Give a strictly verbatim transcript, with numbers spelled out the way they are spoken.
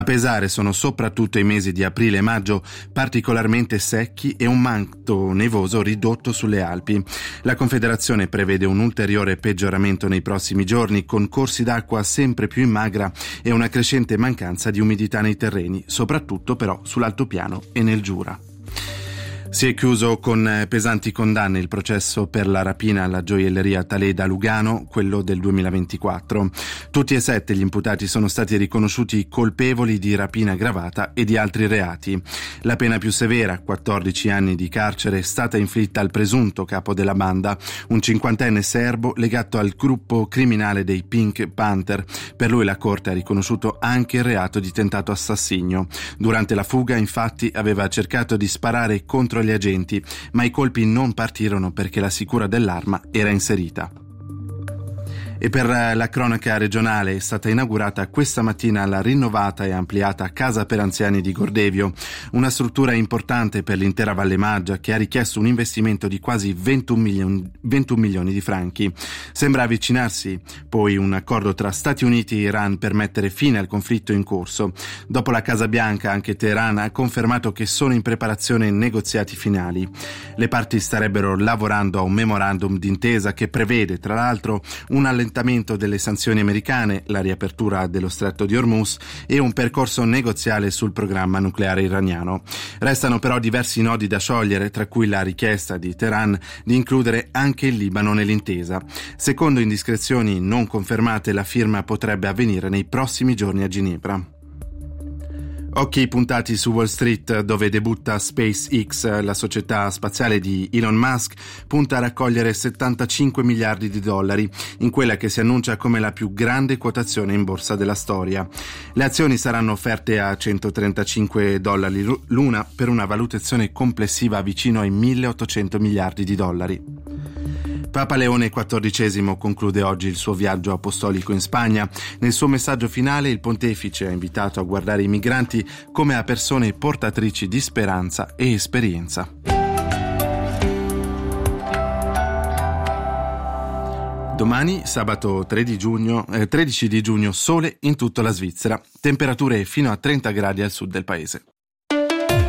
A pesare sono soprattutto i mesi di aprile e maggio, particolarmente secchi, e un manto nevoso ridotto sulle Alpi. La Confederazione prevede un ulteriore peggioramento nei prossimi giorni, con corsi d'acqua sempre più in magra e una crescente mancanza di umidità nei terreni, soprattutto però sull'altopiano e nel Giura. Si è chiuso con pesanti condanne il processo per la rapina alla gioielleria Taleda Lugano, quello del duemilaventiquattro. Tutti e sette gli imputati sono stati riconosciuti colpevoli di rapina aggravata e di altri reati. La pena più severa, quattordici anni di carcere, è stata inflitta al presunto capo della banda, un cinquantenne serbo legato al gruppo criminale dei Pink Panther. Per lui la Corte ha riconosciuto anche il reato di tentato assassinio. Durante la fuga, infatti, aveva cercato di sparare contro gli agenti, ma i colpi non partirono perché la sicura dell'arma era inserita. E per la cronaca regionale è stata inaugurata questa mattina la rinnovata e ampliata Casa per Anziani di Gordevio, una struttura importante per l'intera Valle Maggia che ha richiesto un investimento di quasi ventuno milioni, ventuno milioni di franchi. Sembra avvicinarsi poi un accordo tra Stati Uniti e Iran per mettere fine al conflitto in corso. Dopo la Casa Bianca, anche Teheran ha confermato che sono in preparazione negoziati finali. Le parti starebbero lavorando a un memorandum d'intesa che prevede, tra l'altro, un allentamento delle sanzioni americane, la riapertura dello stretto di Hormuz e un percorso negoziale sul programma nucleare iraniano. Restano però diversi nodi da sciogliere, tra cui la richiesta di Teheran di includere anche il Libano nell'intesa. Secondo indiscrezioni non confermate, la firma potrebbe avvenire nei prossimi giorni a Ginevra. Occhi puntati su Wall Street, dove debutta SpaceX, la società spaziale di Elon Musk, punta a raccogliere settantacinque miliardi di dollari in quella che si annuncia come la più grande quotazione in borsa della storia. Le azioni saranno offerte a centotrentacinque dollari l'una per una valutazione complessiva vicino ai milleottocento miliardi di dollari. Papa Leone quattordicesimo conclude oggi il suo viaggio apostolico in Spagna. Nel suo messaggio finale il pontefice ha invitato a guardare i migranti come a persone portatrici di speranza e esperienza. Domani, sabato tredici giugno, eh, tredici di giugno, sole in tutta la Svizzera, temperature fino a trenta gradi al sud del paese.